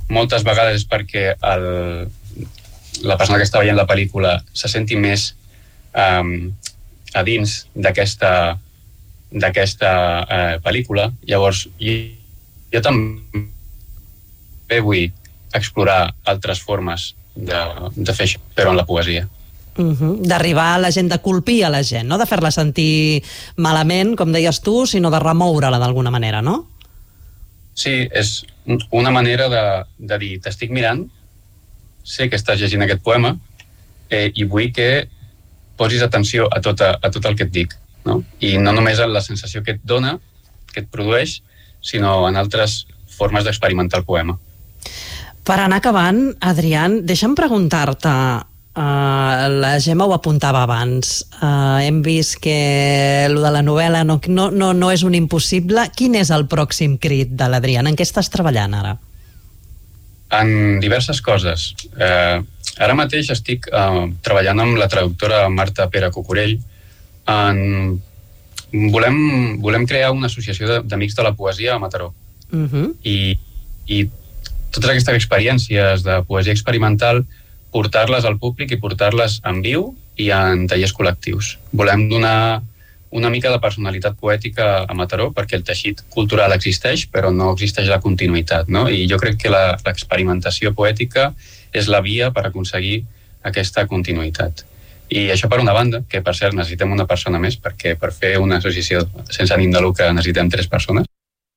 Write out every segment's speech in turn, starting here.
moltes vegades és perquè la persona que està veient la pel·lícula se senti més a dins d'aquesta pel·lícula. Llavors, jo també vull explorar altres formes de fer això, però en la poesia. D'arribar a la gent, de colpir a la gent, no de fer-la sentir malament, com deies tu, sinó de remoure-la d'alguna manera, no? Sí, és una manera de dir, t'estic mirant, sé que estàs llegint aquest poema i vull que posis atenció a tot el que et dic, no? I no només en la sensació que et dona, que et produeix, sinó en altres formes d'experimentar el poema. Per anar acabant, Adrián, deixa'm preguntar-te, la Gemma ho apuntava abans, hem vist que lo de la novel·la no és un impossible. Quin és el pròxim crit de l'Adrián? En què estàs treballant ara? En diverses coses. Ara mateix estic treballant amb la traductora Marta Pere Cucurell. Volem crear una associació d'amics de la poesia a Mataró. I totes aquestes experiències de poesia experimental, portar-les al públic i portar-les en viu i en tallers col·lectius. Volem donar una mica de personalitat poètica a Mataró, perquè el teixit cultural existeix, però no existeix la continuïtat, no? I jo crec que l'experimentació poètica és la via per aconseguir aquesta continuïtat. I això per una banda, que per cert necessitem una persona més, perquè per fer una associació sense ànim de lucre necessitem 3 persones.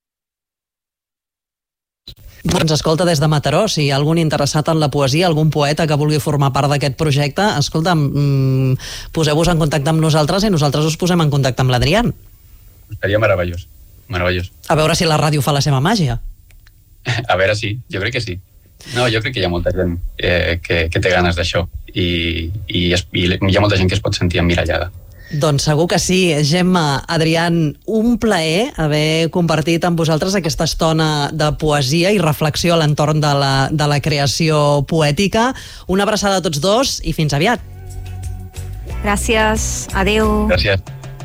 Doncs escolta, des de Mataró, si hi ha algun interessat en la poesia, algun poeta que vulgui formar part d'aquest projecte, escolta'm, poseu-vos en contacte amb nosaltres i nosaltres us posem en contacte amb l'Adrián. Estaria meravellós, meravellós. A veure si la ràdio fa la seva màgia. A veure, sí, jo crec que sí. No, jo crec que hi ha molta gent que té ganes d'això i hi ha molta gent que es pot sentir emmirallada. Doncs segur que sí. Gemma, Adrián, un plaer haver compartit amb vosaltres aquesta estona de poesia i reflexió a l'entorn de la creació poètica. Una abraçada a tots dos i fins aviat. Gràcies, adeu. Gràcies.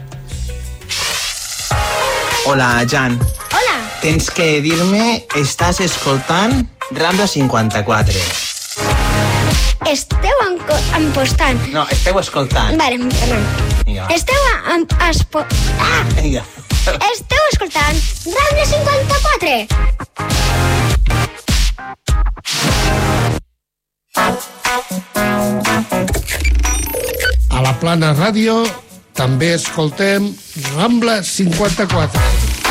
Hola, Jan. Hola. Tens que dir-me, estàs escoltant Rambla 54. Esteu empostant. No, esteu escoltant. Vale, perdó. Vinga. Esteu escoltant Rambla 54. A la Plana Ràdio també escoltem Rambla 54.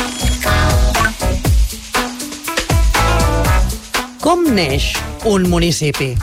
Com neix un municipi?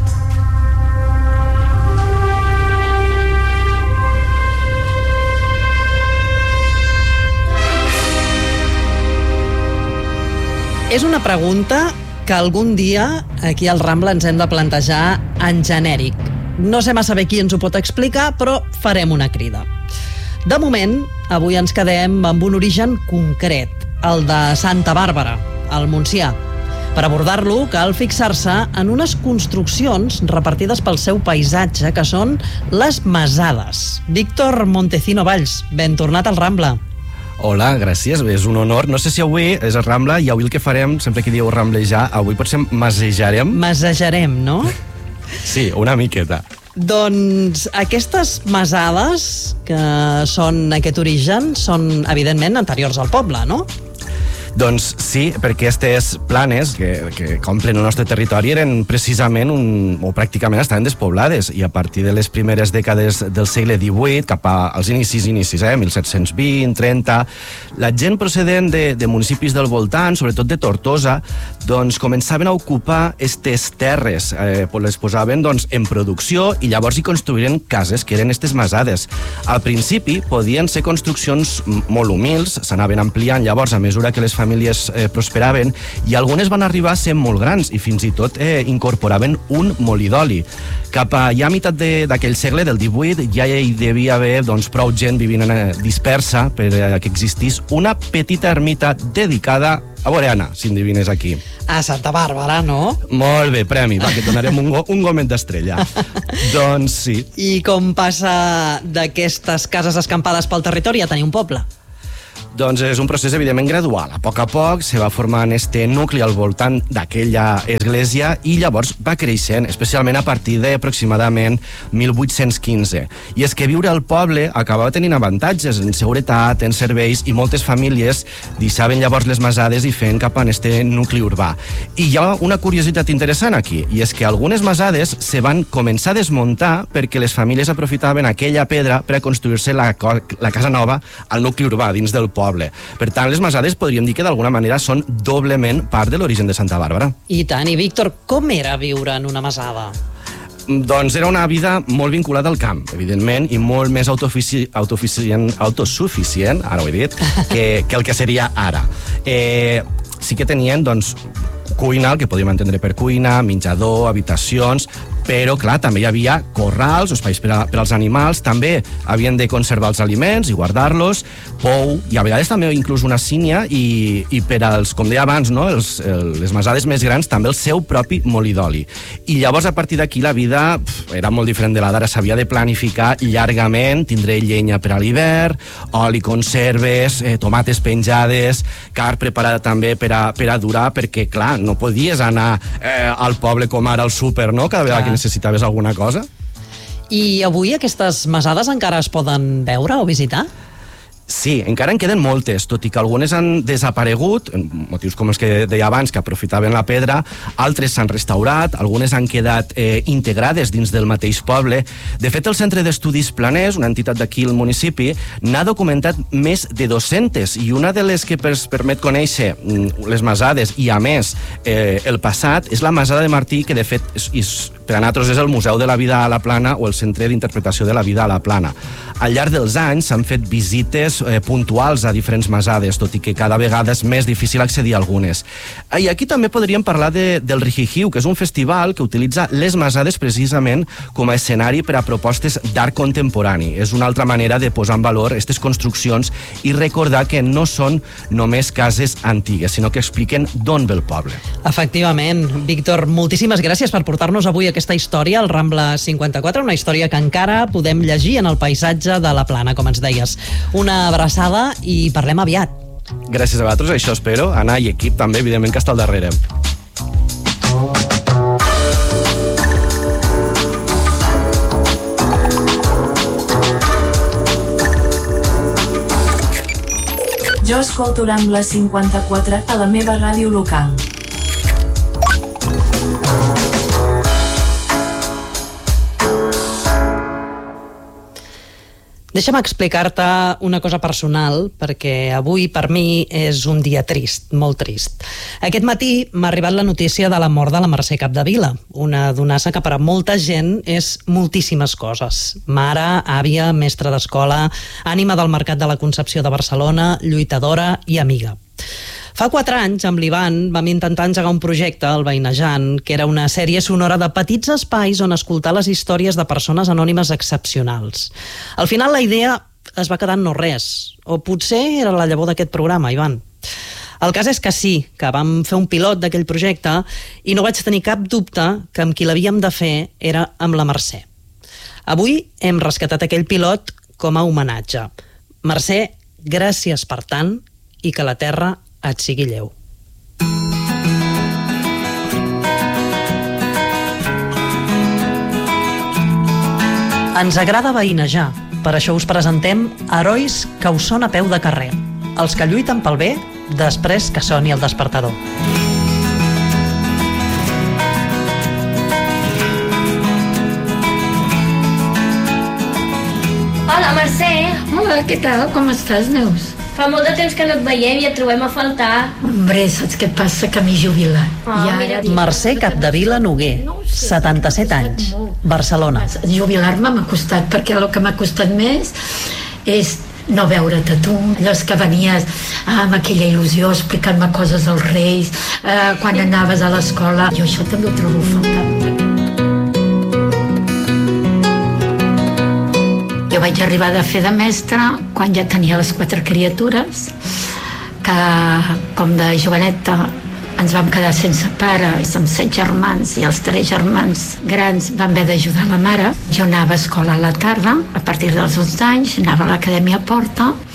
És una pregunta que algun dia aquí al Rambla ens hem de plantejar en genèric. No sé massa bé qui ens ho pot explicar, però farem una crida. De moment, avui ens quedem amb un origen concret, el de Santa Bàrbara, al Montsià. Per abordar-lo cal fixar-se en unes construccions repartides pel seu paisatge, que són les Masades. Víctor Montecino Valls, ben tornat al Rambla. Hola, gràcies, és un honor. No sé si avui és el Rambla i avui el que farem, sempre que dieu ramblejar, avui potser masejarem. Masejarem, no? Sí, una miqueta. Doncs aquestes masades que són aquest origen són evidentment anteriors al poble, no? Doncs sí, perquè aquestes planes que complen el nostre territori eren precisament o pràcticament estaven despoblades, i a partir de les primeres dècades del segle XVIII, cap als inicis, 1720, 30, la gent procedent de municipis del voltant, sobretot de Tortosa, doncs començaven a ocupar aquestes terres, les posaven en producció i llavors hi construïren cases, que eren aquestes masades. Al principi podien ser construccions molt humils, s'anaven ampliant llavors a mesura que les famílies prosperaven, i algunes van arribar a ser molt grans i fins i tot incorporaven un molí d'oli. Cap a ja a meitat d'aquell segle, del XVIII, ja hi devia haver prou gent vivint dispersa per que existís una petita ermita dedicada a veure, Anna, si endevines aquí. A Santa Bàrbara, no? Molt bé, premi, va, que et donarem un gomet d'estrella. Doncs sí. I com passa d'aquestes cases escampades pel territori a tenir un poble? Doncs és un procés, evidentment, gradual. A poc se va formant este nucli al voltant d'aquella església i llavors va creixent, especialment a partir d'aproximadament 1815. I és que viure al poble acabava tenint avantatges en seguretat, en serveis, i moltes famílies deixaven llavors les masades i feien cap a este nucli urbà. I hi ha una curiositat interessant aquí, i és que algunes masades se van començar a desmuntar perquè les famílies aprofitaven aquella pedra per a construir-se la casa nova al nucli urbà, dins del poble. Per tant, les masades podríem dir que d'alguna manera són doblement part de l'origen de Santa Bàrbara. I tant, i Víctor, com era viure en una masada? Doncs era una vida molt vinculada al camp, evidentment, i molt més autosuficient, ara ho he dit, que el que seria ara. Sí que tenien, doncs, cuina, el que podíem entendre per cuina, menjador, habitacions, però, clar, també hi havia corrals, espais per als animals, també havien de conservar els aliments i guardar-los, pou, i a vegades també inclús una sínia, i per als, com deia abans, no, les masades més grans, també el seu propi molí d'oli. I llavors, a partir d'aquí, la vida era molt diferent de la d'ara, s'havia de planificar llargament, tindré llenya per a l'hivern, oli, conserves, tomates penjades, carn preparada també per a durar, perquè, clar, no podies anar al poble com ara al súper, no?, cada vegada que necessitaves alguna cosa. I avui aquestes masades encara es poden veure o visitar? Sí, encara en queden moltes, tot i que algunes han desaparegut, motius com els que deia abans, que aprofitaven la pedra, altres s'han restaurat, algunes han quedat integrades dins del mateix poble. De fet, el Centre d'Estudis Planers, una entitat d'aquí al municipi, n'ha documentat més de 200, i una de les que permet conèixer les masades i, a més, el passat, és la Masada de Martí, que de fet per a nosaltres és el Museu de la Vida a la Plana o el Centre d'Interpretació de la Vida a la Plana. Al llarg dels anys s'han fet visites puntuals a diferents masades, tot i que cada vegada és més difícil accedir a algunes. I aquí també podríem parlar del Rijijiu, que és un festival que utilitza les masades precisament com a escenari per a propostes d'art contemporani. És una altra manera de posar en valor aquestes construccions i recordar que no són només cases antigues, sinó que expliquen d'on ve el poble. Efectivament. Víctor, moltíssimes gràcies per portar-nos avui aquesta història al Rambla 54, una història que encara podem llegir en el paisatge de la Plana, com ens deies. Una abraçada i parlem aviat. Gràcies a vosaltres, això espero. Anna i equip també, evidentment, que està al darrere. Jo escolto Rambla 54 a la meva ràdio local. Deixa'm explicar-te una cosa personal, perquè avui per mi és un dia trist, molt trist. Aquest matí m'ha arribat la notícia de la mort de la Mercè Capdevila, una donassa que per a molta gent és moltíssimes coses. Mare, àvia, mestra d'escola, ànima del Mercat de la Concepció de Barcelona, lluitadora i amiga. Fa 4 anys, amb l'Ivan, vam intentar engegar un projecte, el Veïnejant, que era una sèrie sonora de petits espais on escoltar les històries de persones anònimes excepcionals. Al final la idea es va quedar en no res, o potser era la llavor d'aquest programa, Ivan. El cas és que sí, que vam fer un pilot d'aquell projecte i no vaig tenir cap dubte que amb qui l'havíem de fer era amb la Mercè. Avui hem rescatat aquell pilot com a homenatge. Mercè, gràcies per tant i que la terra et sigui lleu. Ens agrada veïnejar, per això us presentem herois que us són a peu de carrer, els que lluiten pel bé després que soni el despertador. Hola, Mercè. Hola, què tal? Com estàs, Neus? Fa molt de temps que no et veiem i et trobem a faltar. Hombre, saps què passa? Que m'he jubilat. Mercè Capdevila Noguer, 77 anys, Barcelona. Jubilar-me m'ha costat, perquè el que m'ha costat més és no veure't a tu, allò que venies amb aquella il·lusió explicant-me coses als Reis, quan anaves a l'escola. Jo això també ho trobo a faltar. Jo vaig arribar a fer de mestra quan ja tenia les 4 criatures, que com de joveneta ens vam quedar sense pare, som 7 germans i els 3 germans grans van haver d'ajudar la mare. Jo anava a escola a la tarda, a partir dels 11 anys, anava a l'Acadèmia Porta,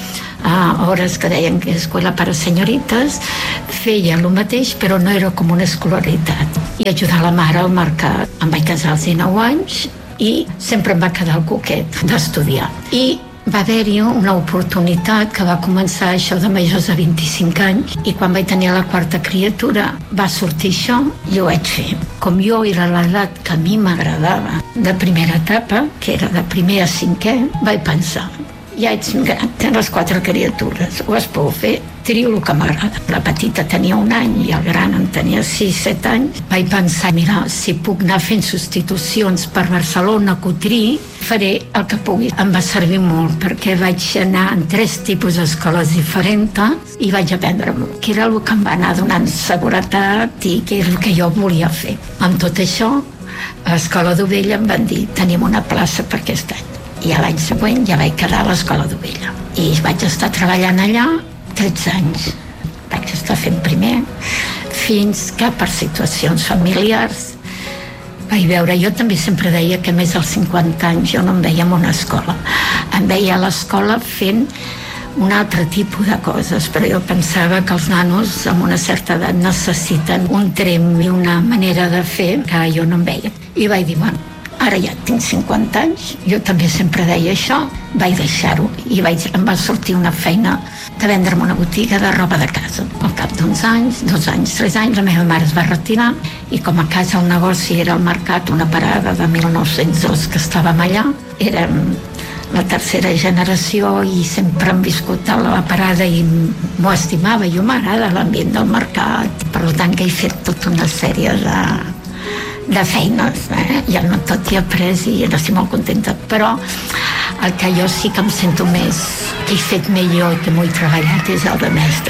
hores que deien que escuela para senyorites, feia el mateix, però no era com una escolaritat. I ajudar la mare al mercat. Em vaig casar als 19 anys i sempre em va quedar el coquet d'estudiar. I va haver-hi una oportunitat que va començar això de majors de 25 anys i quan vaig tenir la quarta criatura va sortir això i ho vaig fer. Com jo era l'edat que a mi m'agradava de primera etapa, que era de primer a cinquè, vaig pensar, ja ets gran, tens les 4 criatures, ho es pot fer, trio el que m'agrada. La petita tenia 1 any i el gran en tenia 6-7 anys. Vaig pensar, mira, si puc anar fent substitucions per Barcelona, Cotrí, faré el que pugui. Em va servir molt perquè vaig anar en 3 tipus d'escoles diferents i vaig aprendre molt, que era el que em va anar donant seguretat i que és el que jo volia fer. Amb tot això, a l'Escola d'Ovella em van dir, tenim una plaça per aquest any. I a l'any següent ja vaig quedar a l'Escola d'Ovella. I vaig estar treballant allà 13 anys. Vaig estar fent primer, fins que per situacions familiars vaig veure, jo també sempre deia que més dels 50 anys jo no em veia en una escola. Em veia a l'escola fent un altre tipus de coses, però jo pensava que els nanos amb una certa edat necessiten un trem i una manera de fer que jo no em veia. I vaig dir, bueno, ara ja tinc 50 anys, jo també sempre deia això, vaig deixar-ho i em va sortir una feina de vendre'm una botiga de roba de casa. Al cap d'uns anys, 2 anys, 3 anys, la meva mare es va retirar i com a casa el negoci era el mercat, una parada de 1902 que estàvem allà, érem la tercera generació i sempre hem viscut a la parada i m'ho estimava, jo m'agrada l'ambient del mercat, per tant que he fet tota una sèrie de feines, i el no tot hi he après i estic molt contenta, però el que jo sí que em sento més, que he fet millor i que m'ho he treballat és el de mestre.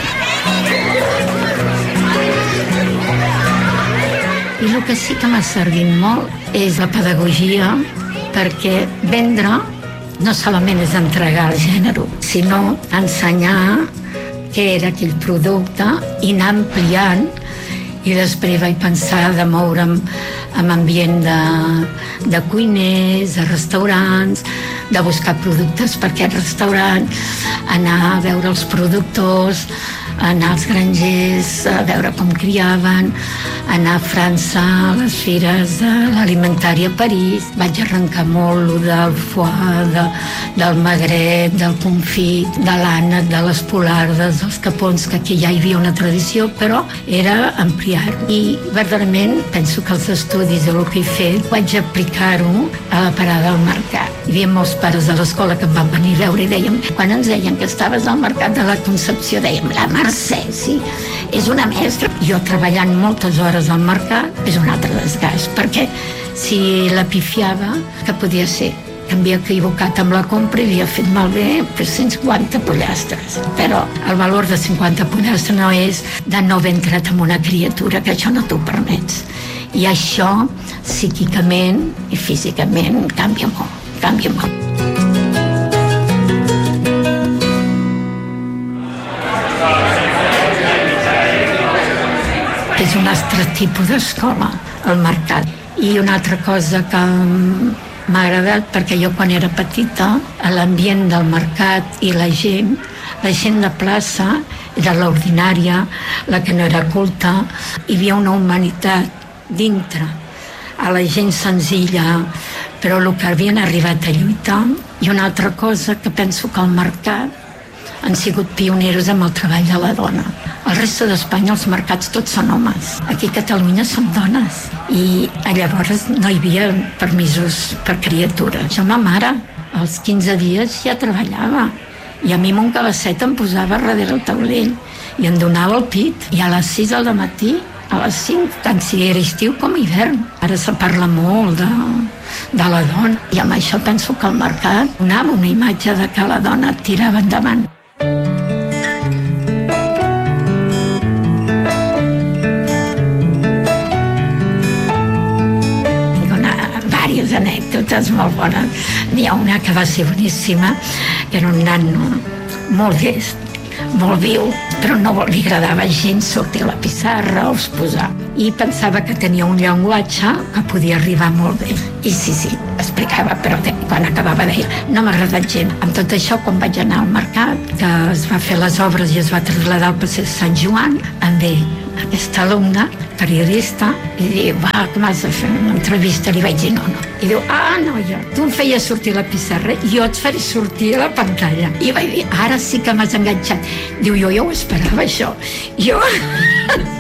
I el que sí que m'ha servit molt és la pedagogia, perquè vendre no solament és entregar el gènere, sinó ensenyar què era aquell producte i anar ampliant. I després vaig pensar de moure'm en ambient de cuiners, de restaurants, de buscar productes per aquest restaurant, anar a veure els productors, anar als grangers, a veure com criaven, anar a França, a les fires de l'alimentària a París. Vaig arrencar molt del foie, del magret, del confit, de l'ànec, de les polardes, dels capons, que aquí ja hi havia una tradició, però era ampliar-ho. I verdaderament penso que els estudis de el que he fet vaig aplicar-ho a la parada del mercat. Hi havia molts pares de l'escola que em van venir a veure i dèiem, quan ens deien que estaves al mercat de la Concepció, dèiem, la Mercè, sí, és una mestra. Jo treballant moltes hores al mercat és un altre desgast, perquè si la pifiava, que podia ser? Que m'havia equivocat amb la compra i havia fet malbé 150 pollastres. Però el valor de 50 pollastres no és de no haver entrat en una criatura, que això no t'ho permets. I això, psíquicament i físicament, canvia molt, canvia molt. És un altre tipus d'escola, el mercat. I una altra cosa que m'ha agradat, perquè jo quan era petita, a l'ambient del mercat i la gent de plaça era l'ordinària, la que no era culta, hi havia una humanitat dintre, a la gent senzilla, però el que havien arribat a lluitar. I una altra cosa que penso que al mercat han sigut pioneros amb el treball de la dona. Al resta d'Espanya els mercats tots són homes. Aquí a Catalunya són dones. I llavors no hi havia permisos per criatures. Jo, ma mare, als 15 dies ja treballava. I a mi amb un cabasset em posava darrere el taulell i em donava el pit. I a les 6 del matí, a les 5, tant si era estiu com hivern. Ara se parla molt de la dona. I amb això penso que el mercat donava una imatge de que la dona tirava endavant. Anècdotes molt bones. N'hi ha una que va ser boníssima, que era un nano molt llest, molt viu, però no li agradava gens sortir a la pissarra o exposar. I pensava que tenia un llenguatge que podia arribar molt bé. I sí, explicava, però quan acabava deia, no m'ha agradat gent. Amb tot això, quan vaig anar al mercat, que es va fer les obres i es va traslladar al passeig Sant Joan, em ve aquesta alumna, periodista, i diu, va, que m'has de fer una entrevista? Li vaig dir, no. I diu, noia, tu em feies sortir a la pissarra i jo et faré sortir a la pantalla. I vaig dir, ara sí que m'has enganxat. Diu, jo ja ho esperava, això. Jo...